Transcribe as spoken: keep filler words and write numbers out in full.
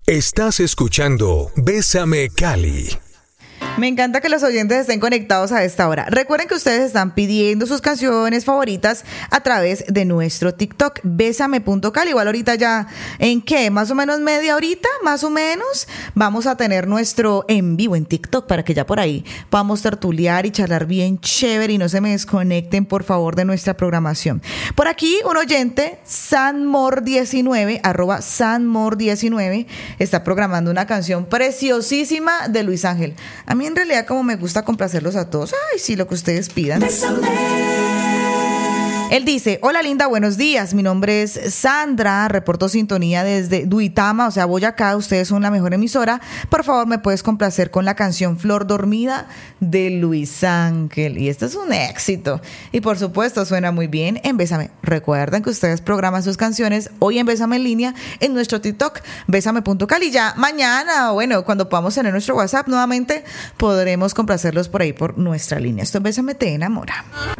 Estás escuchando Bésame Cali. Me encanta que los oyentes estén conectados a esta hora. Recuerden que ustedes están pidiendo sus canciones favoritas a través de nuestro TikTok, bésame punto cali. Igual ahorita ya, ¿en qué? Más o menos media horita, más o menos, vamos a tener nuestro en vivo en TikTok para que ya por ahí podamos tertuliar y charlar bien chévere y no se me desconecten, por favor, de nuestra programación. Por aquí, un oyente, sanmor diecinueve, arroba sanmor diecinueve, está programando una canción preciosísima de Luis Ángel. A mí en realidad como me gusta complacerlos a todos. Ay, sí, lo que ustedes pidan. Él dice, hola linda, buenos días, mi nombre es Sandra, reporto sintonía desde Duitama, o sea, Boyacá, ustedes son la mejor emisora, por favor me puedes complacer con la canción Flor Dormida de Luis Ángel, y este es un éxito, y por supuesto suena muy bien en Bésame. Recuerden que ustedes programan sus canciones hoy en Bésame en línea en nuestro TikTok, bésame punto cali, ya mañana, bueno, cuando podamos tener nuestro WhatsApp nuevamente, podremos complacerlos por ahí por nuestra línea. Esto es Bésame te enamora.